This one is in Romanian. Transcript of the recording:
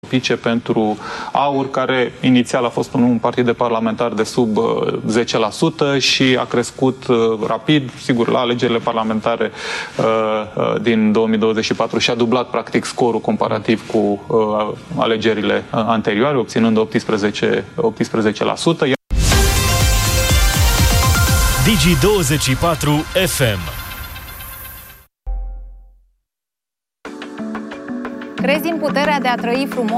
propice pentru AUR, care inițial a fost un partid de parlamentar de sub 10% și a crescut rapid, sigur, la alegerile parlamentare din 2024 și a dublat practic scorul comparativ cu alegerile anterioare, obținând 18%. Digi24 FM. Crezi în puterea de a trăi frumos?